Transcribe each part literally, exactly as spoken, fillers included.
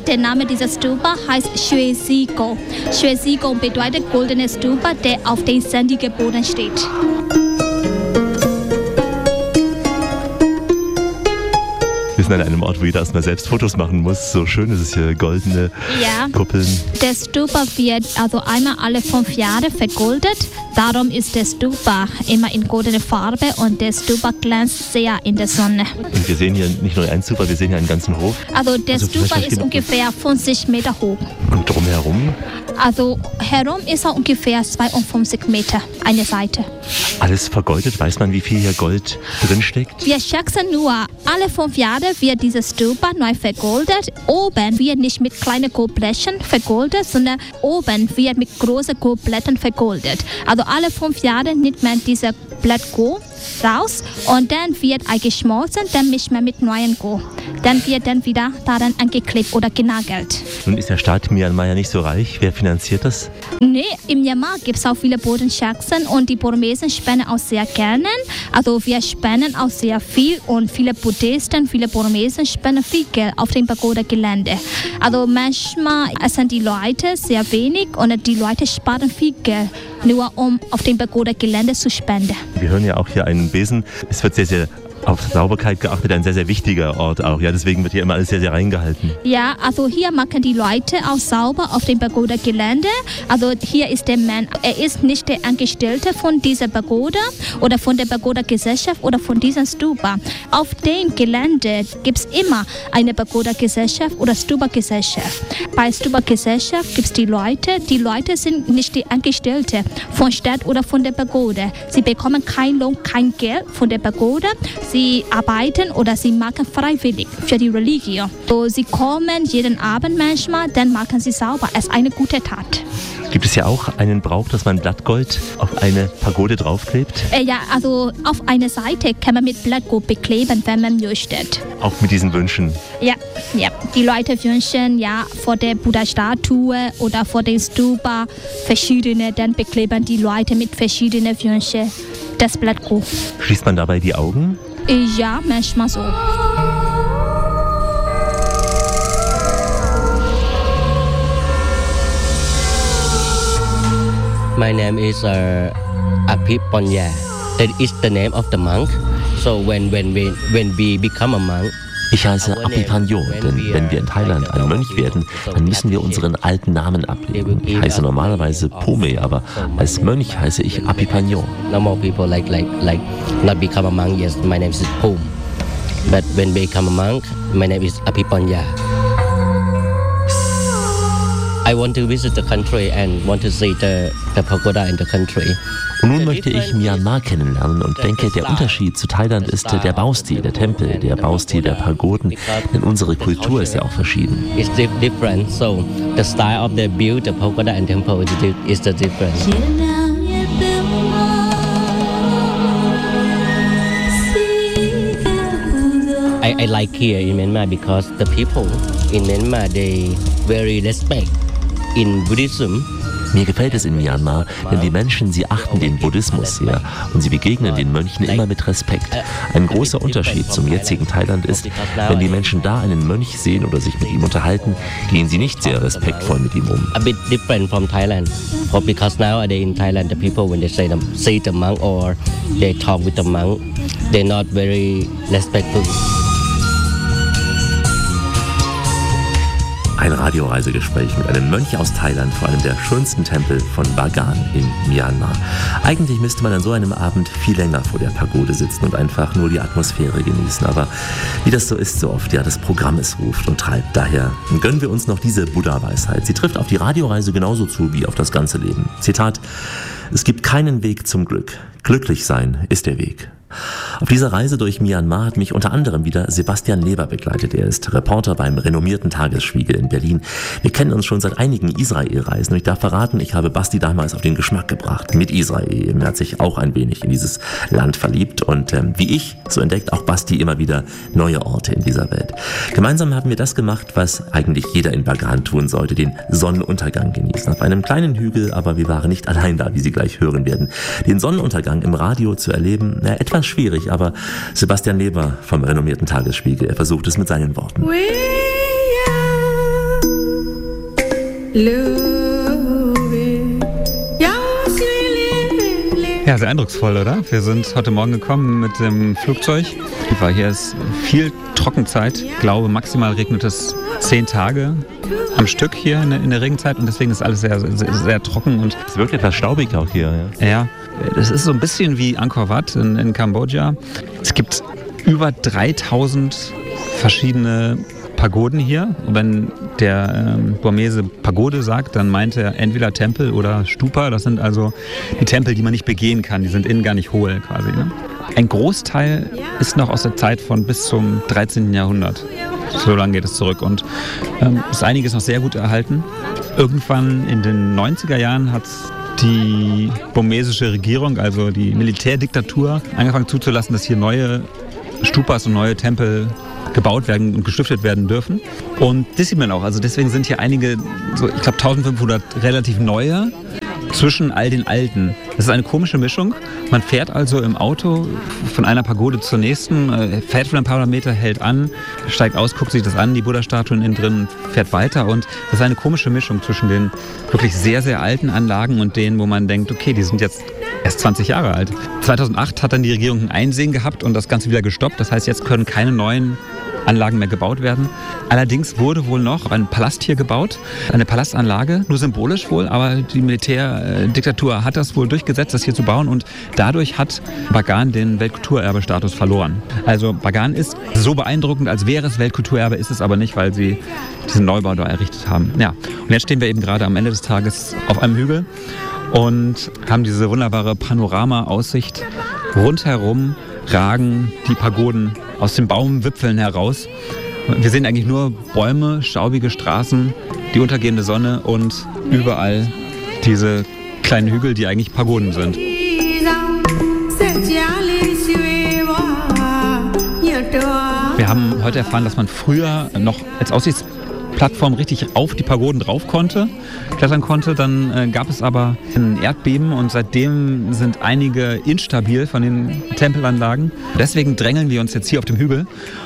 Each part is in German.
der Name dieser Stupa heißt Shwe-Sigo. Shwe-Sigo bedeutet goldene Stupa, der auf dem sandigen Boden steht. Wir sind an einem Ort, wo jeder erstmal selbst Fotos machen muss. So schön ist es hier, goldene ja. Kuppeln. Der Stupa wird also einmal alle fünf Jahre vergoldet. Darum ist der Stupa immer in goldener Farbe und der Stupa glänzt sehr in der Sonne. Und wir sehen hier nicht nur einen Stupa, wir sehen hier einen ganzen Hof. Also der also Stupa ist ungefähr fünfzig Meter hoch. Und drumherum? Also herum ist er ungefähr zweiundfünfzig Meter, eine Seite. Alles vergoldet? Weiß man, wie viel hier Gold drinsteckt? Wir schätzen nur, alle fünf Jahre wird dieses Stupa neu vergoldet. Oben wird nicht mit kleinen Goldblechen vergoldet, sondern oben wird mit großen Goldblättern vergoldet. Also alle fünf Jahre nimmt man diese Blatt Gold raus und dann wird er geschmolzen, dann mischt man mit neuen Gold. Dann wird dann wieder daran angeklebt oder genagelt. Nun ist der Staat Myanmar ja nicht so reich. Wer finanziert das? Nee, im Myanmar gibt es auch viele Bodenschätze und die Burmesen spenden auch sehr gerne. Also wir spenden auch sehr viel und viele Buddhisten, viele Burmesen spenden viel Geld auf dem Pagoda-Gelände. Also manchmal sind die Leute sehr wenig und die Leute sparen viel Geld, nur um auf dem Pagoda-Gelände zu spenden. Wir hören ja auch hier einen Besen. Es wird sehr, sehr auf Sauberkeit geachtet, ein sehr, sehr wichtiger Ort auch. Ja, deswegen wird hier immer alles sehr, sehr reingehalten. Ja, also hier machen die Leute auch sauber auf dem Pagoda-Gelände. Also hier ist der Mann, er ist nicht der Angestellte von dieser Pagoda oder von der Pagoda-Gesellschaft oder von diesem Stupa. Auf dem Gelände gibt es immer eine Pagoda-Gesellschaft oder Stupa-Gesellschaft. Bei Stupa-Gesellschaft gibt es die Leute, die Leute sind nicht die Angestellte von Stadt oder von der Pagoda. Sie bekommen kein Lohn, kein Geld von der Pagoda. Sie arbeiten oder sie machen freiwillig für die Religion. So, sie kommen jeden Abend manchmal, dann machen sie sauber. Es ist eine gute Tat. Gibt es ja auch einen Brauch, dass man Blattgold auf eine Pagode draufklebt? Äh, ja, also auf eine Seite kann man mit Blattgold bekleben, wenn man möchte. Auch mit diesen Wünschen? Ja, ja. Die Leute wünschen ja vor der Buddha-Statue oder vor dem Stupa verschiedene, dann bekleben die Leute mit verschiedenen Wünschen das Blattgold. Schließt man dabei die Augen? Äh, ja, manchmal so. My name is uh, Apipanya. That is the name of the monk. So when when we when we become a monk. Ich heiße Apipanyo, denn wenn wir in Thailand ein Mönch werden, dann müssen wir unseren alten Namen ablegen. Ich heiße normalerweise Pome, aber als Mönch heiße ich Apipanyo. Normal people like like like not become a monk. Yes, my name is Pome. But when we become a monk, my name is Apipanya. I want to visit the country and want to see the the pagoda in the country. Und nun möchte ich Myanmar kennenlernen und denke, der Unterschied zu Thailand ist der Baustil der Tempel, der Baustil der Pagoden, denn unsere Kultur ist ja auch verschieden. It's different, so the style of the build, the pagoda and temple is the difference. I, I like here in Myanmar because the people in Myanmar, they very respect in Buddhism. Mir gefällt es in Myanmar, denn die Menschen, sie achten den Buddhismus sehr und sie begegnen den Mönchen immer mit Respekt. Ein großer Unterschied zum jetzigen Thailand ist, wenn die Menschen da einen Mönch sehen oder sich mit ihm unterhalten, gehen sie nicht sehr respektvoll mit ihm um. A bit different from Thailand, because nowadays in Thailand the people when they say the, see the monk or they talk with the monk, they're not very respectful. Ein Radioreisegespräch mit einem Mönch aus Thailand vor einem der schönsten Tempel von Bagan in Myanmar. Eigentlich müsste man an so einem Abend viel länger vor der Pagode sitzen und einfach nur die Atmosphäre genießen. Aber wie das so ist so oft, ja, das Programm es ruft und treibt. Daher gönnen wir uns noch diese Buddha-Weisheit. Sie trifft auf die Radioreise genauso zu wie auf das ganze Leben. Zitat: Es gibt keinen Weg zum Glück. Glücklich sein ist der Weg. Auf dieser Reise durch Myanmar hat mich unter anderem wieder Sebastian Leber begleitet. Er ist Reporter beim renommierten Tagesspiegel in Berlin. Wir kennen uns schon seit einigen Israel-Reisen und ich darf verraten, ich habe Basti damals auf den Geschmack gebracht mit Israel. Er hat sich auch ein wenig in dieses Land verliebt und ähm, wie ich, so entdeckt auch Basti immer wieder neue Orte in dieser Welt. Gemeinsam haben wir das gemacht, was eigentlich jeder in Bagan tun sollte, den Sonnenuntergang genießen. Auf einem kleinen Hügel, aber wir waren nicht allein da, wie Sie gleich hören werden. Den Sonnenuntergang im Radio zu erleben, na, etwas schwierig, aber Sebastian Leber vom renommierten Tagesspiegel, er versucht es mit seinen Worten. We are Ja, sehr eindrucksvoll, oder? Wir sind heute Morgen gekommen mit dem Flugzeug. Hier ist viel Trockenzeit. Ich glaube, maximal regnet es zehn Tage am Stück hier in der Regenzeit und deswegen ist alles sehr, sehr, sehr trocken. Und es wirkt etwas staubig auch hier. Ja, ja, das ist so ein bisschen wie Angkor Wat in, in Kambodscha. Es gibt über dreitausend verschiedene Pagoden hier. Und wenn der ähm, Burmese Pagode sagt, dann meint er entweder Tempel oder Stupa. Das sind also die Tempel, die man nicht begehen kann. Die sind innen gar nicht hohl quasi. Ne? Ein Großteil ist noch aus der Zeit von bis zum dreizehnten Jahrhundert. So lange geht es zurück. Und ähm, ist einiges noch sehr gut erhalten. Irgendwann in den neunziger Jahren hat die burmesische Regierung, also die Militärdiktatur, angefangen zuzulassen, dass hier neue Stupas und neue Tempel gebaut werden und gestiftet werden dürfen. Und das sieht man auch. Also deswegen sind hier einige, so, ich glaube eintausendfünfhundert relativ neue zwischen all den alten. Das ist eine komische Mischung. Man fährt also im Auto von einer Pagode zur nächsten, fährt für ein paar hundert Meter, hält an, steigt aus, guckt sich das an, die Buddha-Statuen innen drin, fährt weiter. Und das ist eine komische Mischung zwischen den wirklich sehr, sehr alten Anlagen und denen, wo man denkt, okay, die sind jetzt erst zwanzig Jahre alt. zweitausendacht hat dann die Regierung ein Einsehen gehabt und das Ganze wieder gestoppt. Das heißt, jetzt können keine neuen Anlagen mehr gebaut werden. Allerdings wurde wohl noch ein Palast hier gebaut, eine Palastanlage, nur symbolisch wohl, aber die Militärdiktatur hat das wohl durchgesetzt, das hier zu bauen und dadurch hat Bagan den Weltkulturerbestatus verloren. Also Bagan ist so beeindruckend, als wäre es Weltkulturerbe, ist es aber nicht, weil sie diesen Neubau da errichtet haben. Ja, und jetzt stehen wir eben gerade am Ende des Tages auf einem Hügel und haben diese wunderbare Panorama-Aussicht. Rundherum ragen die Pagoden aus den Baumwipfeln heraus. Wir sehen eigentlich nur Bäume, staubige Straßen, die untergehende Sonne und überall diese kleinen Hügel, die eigentlich Pagoden sind. Wir haben heute erfahren, dass man früher noch als Aussichtsplattform richtig auf die Pagoden drauf konnte, klettern konnte. Dann äh, gab es aber ein Erdbeben und seitdem sind einige instabil von den Tempelanlagen. Deswegen drängeln wir uns jetzt hier auf dem Hügel.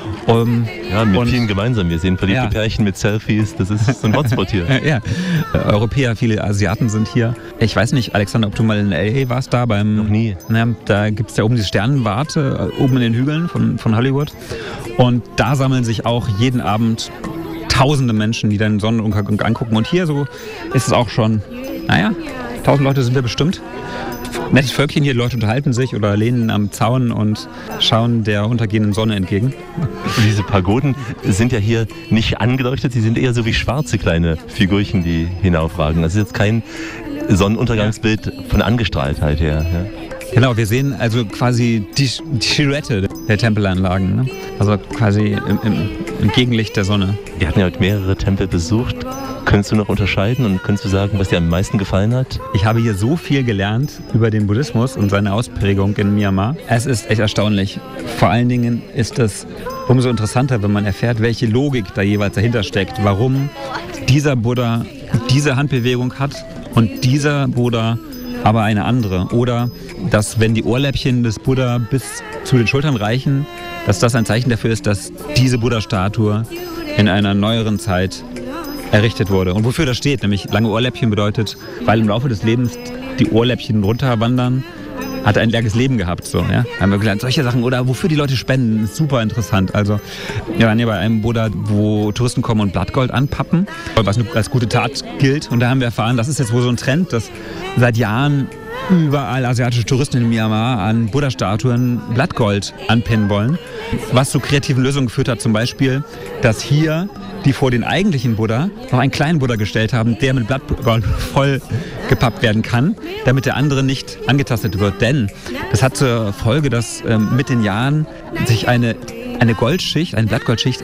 Um, ja, mit vielen gemeinsam. Wir sehen verliebte ja. Pärchen mit Selfies. Das ist so ein Hotspot hier. ja, Europäer, viele Asiaten sind hier. Ich weiß nicht, Alexander, ob du mal in L A warst da beim... Noch nie. Na, da gibt es ja oben die Sternenwarte, oben in den Hügeln von, von Hollywood. Und da sammeln sich auch jeden Abend tausende Menschen, die dann den Sonnenuntergang angucken. Und hier so ist es auch schon, naja, tausend Leute sind wir bestimmt. Nettes Völkchen hier, Leute unterhalten sich oder lehnen am Zaun und schauen der untergehenden Sonne entgegen. Diese Pagoden sind ja hier nicht angeleuchtet, sie sind eher so wie schwarze kleine Figurchen, die hinaufragen. Das ist jetzt kein Sonnenuntergangsbild von Angestrahltheit her. Ja. Genau, wir sehen also quasi die, die Silhouette der Tempelanlagen, ne? Also quasi im, im, im Gegenlicht der Sonne. Wir hatten ja heute mehrere Tempel besucht. Könntest du noch unterscheiden und könntest du sagen, was dir am meisten gefallen hat? Ich habe hier so viel gelernt über den Buddhismus und seine Ausprägung in Myanmar. Es ist echt erstaunlich. Vor allen Dingen ist es umso interessanter, wenn man erfährt, welche Logik da jeweils dahinter steckt. Warum dieser Buddha diese Handbewegung hat und dieser Buddha aber eine andere. Oder dass, wenn die Ohrläppchen des Buddha bis zu den Schultern reichen, dass das ein Zeichen dafür ist, dass diese Buddha-Statue in einer neueren Zeit errichtet wurde. Und wofür das steht, nämlich lange Ohrläppchen bedeutet, weil im Laufe des Lebens die Ohrläppchen runterwandern, hat er ein langes Leben gehabt. So, ja? Haben wir gelernt, solche Sachen. Oder wofür die Leute spenden, ist super interessant. Also wir waren hier bei einem Buddha, wo Touristen kommen und Blattgold anpappen, was als gute Tat gilt. Und da haben wir erfahren, das ist jetzt wohl so ein Trend, dass seit Jahren überall asiatische Touristen in Myanmar an Buddha-Statuen Blattgold anpinnen wollen. Was zu kreativen Lösungen geführt hat, zum Beispiel, dass hier die vor den eigentlichen Buddha noch einen kleinen Buddha gestellt haben, der mit Blattgold voll gepappt werden kann, damit der andere nicht angetastet wird. Denn das hat zur Folge, dass ähm, mit den Jahren sich eine, eine Goldschicht, eine Blattgoldschicht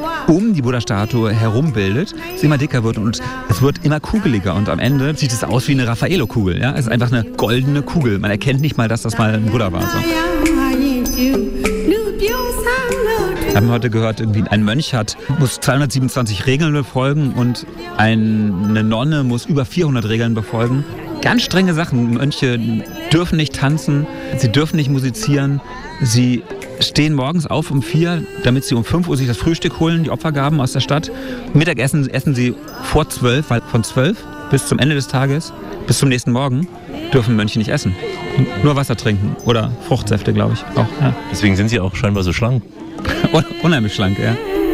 um die Buddha-Statue herum bildet, es immer dicker wird und es wird immer kugeliger und am Ende sieht es aus wie eine Raffaello-Kugel. Ja? Es ist einfach eine goldene Kugel. Man erkennt nicht mal, dass das mal ein Buddha war. So. Wir haben heute gehört, irgendwie ein Mönch hat, muss zweihundertsiebenundzwanzig Regeln befolgen und eine Nonne muss über vierhundert Regeln befolgen. ganz strenge Sachen. Mönche dürfen nicht tanzen, sie dürfen nicht musizieren, sie stehen morgens auf um vier, damit sie um fünf Uhr sich das Frühstück holen, die Opfergaben aus der Stadt. Mittagessen essen sie vor zwölf, weil von zwölf bis zum Ende des Tages, bis zum nächsten Morgen, dürfen Mönche nicht essen. Nur Wasser trinken oder Fruchtsäfte, glaube ich. Auch, ja. Deswegen sind sie auch scheinbar so schlank. Unheimlich schlank, ja.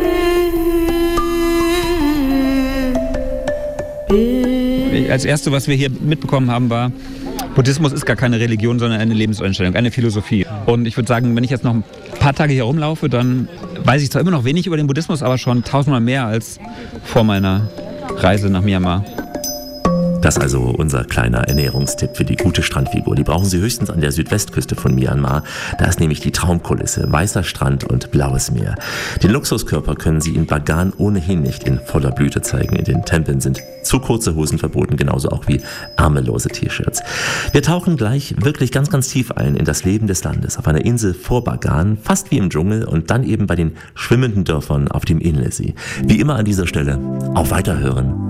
Als Erste, was wir hier mitbekommen haben, war, Buddhismus ist gar keine Religion, sondern eine Lebenseinstellung, eine Philosophie. Und ich würde sagen, wenn ich jetzt noch ein paar Tage hier rumlaufe, dann weiß ich zwar immer noch wenig über den Buddhismus, aber schon tausendmal mehr als vor meiner Reise nach Myanmar. Das ist also unser kleiner Ernährungstipp für die gute Strandfigur. Die brauchen Sie höchstens an der Südwestküste von Myanmar. Da ist nämlich die Traumkulisse, weißer Strand und blaues Meer. Den Luxuskörper können Sie in Bagan ohnehin nicht in voller Blüte zeigen. In den Tempeln sind zu kurze Hosen verboten, genauso auch wie ärmellose T-Shirts. Wir tauchen gleich wirklich ganz, ganz tief ein in das Leben des Landes, auf einer Insel vor Bagan, fast wie im Dschungel und dann eben bei den schwimmenden Dörfern auf dem Inlesi. Wie immer an dieser Stelle, auf Weiterhören